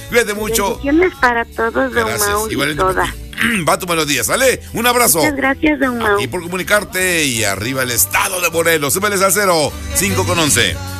Cuídate mucho. Bendiciones para todos, don Mau, y igualmente toda. Va tu melodía, ¿sale? Un abrazo. Muchas gracias, don Mau. Y por comunicarte y arriba el estado de Morelos. Súbele al 5 con 11.